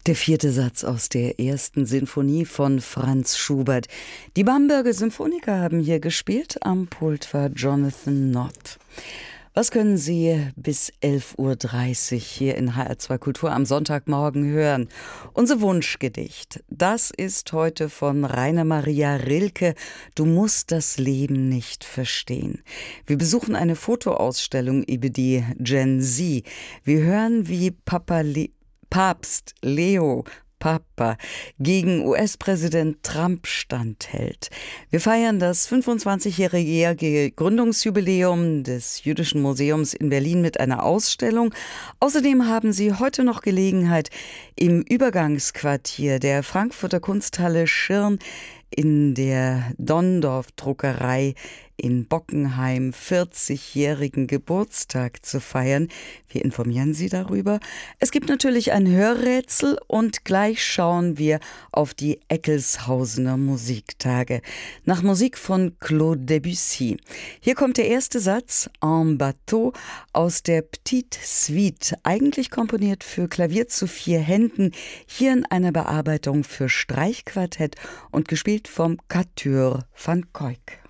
Der vierte Satz aus der ersten Sinfonie von Franz Schubert. Die Bamberger Symphoniker haben hier gespielt, am Pult war Jonathan Nott. Was können Sie bis 11:30 Uhr hier in HR2 Kultur am Sonntagmorgen hören? Unser Wunschgedicht, das ist heute von Rainer Maria Rilke, Du musst das Leben nicht verstehen. Wir besuchen eine Fotoausstellung über die Gen Z. Wir hören, wie Papst Leo Papa gegen US-Präsident Trump standhält. Wir feiern das 25-jährige Gründungsjubiläum des Jüdischen Museums in Berlin mit einer Ausstellung. Außerdem haben Sie heute noch Gelegenheit, im Übergangsquartier der Frankfurter Kunsthalle Schirn in der Donndorf-Druckerei in Bockenheim 40-jährigen Geburtstag zu feiern. Wir informieren Sie darüber. Es gibt natürlich ein Hörrätsel und gleich schauen wir auf die Eckelshausener Musiktage. Nach Musik von Claude Debussy. Hier kommt der erste Satz, En Bateau, aus der Petite Suite, eigentlich komponiert für Klavier zu 4 Händen, hier in einer Bearbeitung für Streichquartett und gespielt vom Quatuor van Cuyck.